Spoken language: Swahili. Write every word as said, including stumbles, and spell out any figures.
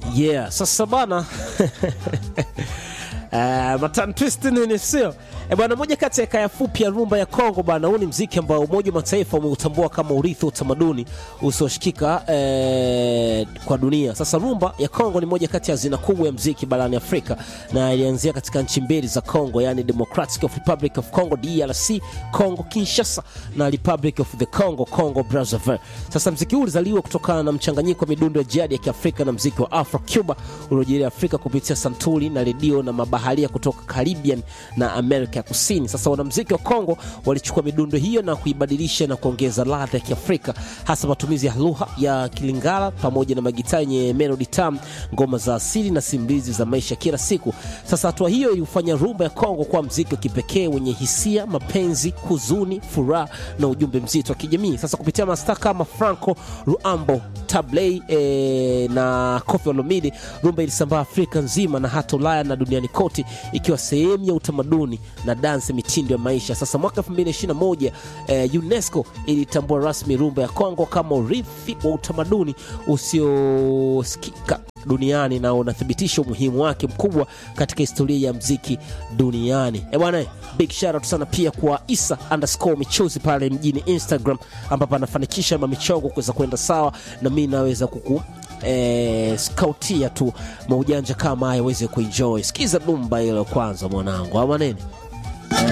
Yeah, sasa bana Uh, matan twist nini sio? E bwana, moja kati ya kaya fupi ya rumba ya Kongo bwana, huu ni muziki ambao Umoja wa Mataifa umeutambua kama urithi wa utamaduni usioshikika eh, kwa dunia. Sasa rumba ya Kongo ni moja kati ya hazina kubwa ya muziki barani Afrika na ilianzia katika nchi mbili za Kongo, yani Democratic of Republic of Congo D R C, Congo Kinshasa, na Republic of the Congo, Congo Brazzaville. Sasa muziki huu ulizaliwa kutokana na mchanganyiko wa midundo ya jadi ya Kiafrika na muziki wa Afro-Cuba uliojiri Afrika kupitia santuri na redio na mabaharia kutoka Caribbean na Amerika ya Kusini. Sasa wanamuziki wa Kongo walichukua midundo hiyo na kuibadilisha na kuongeza ladha ya Kiafrika, hasa matumizi ya lugha ya Kilingala pamoja na magitaa yenye melody tamu, ngoma za asili na simulizi za maisha kila siku. Sasa hatua hiyo ilifanya rumba ya Kongo kuwa muziki wa kipekee wenye hisia, mapenzi, huzuni, furaha na ujumbe mzito wa kijamii. Sasa kupitia mastaa kama Franco Luambo, Tablay e, na Koffi Olomide, rumba ilisambaa Afrika nzima na hata Ulaya na duniani kote, ikiwa sehemu ya utamaduni na dance mitindo ya maisha. Sasa mwaka elfu mbili ishirini na moja eh, UNESCO ilitambua rasmi rumba ya Kongo kama urithi wa utamaduni usiosikika duniani na unathibitisha umuhimu wake mkubwa katika historia ya muziki duniani. Eh bwana, big shout out sana pia kwa Isa underscore Michozi pale mjini Instagram, ambapo anafanikisha mamichongo kuweza kwenda sawa na mimi naweza kuku eh scoutia tu maujanja kama haya uweze kuenjoy. Sikiza rumba ile kwanza mwanangu, ama nini?